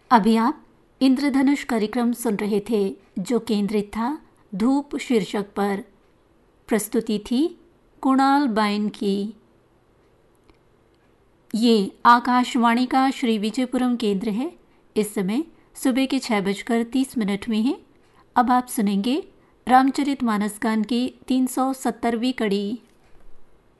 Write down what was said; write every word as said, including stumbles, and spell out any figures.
अभी आप इंद्रधनुष कार्यक्रम सुन रहे थे जो केंद्रित था धूप शीर्षक पर। प्रस्तुति थी कुणाल बाइन की। ये आकाशवाणी का श्री विजयपुरम केंद्र है। इस समय सुबह के छः बजकर तीस मिनट में है। अब आप सुनेंगे रामचरितमानस गान की तीन सौ सत्तरवीं कड़ी।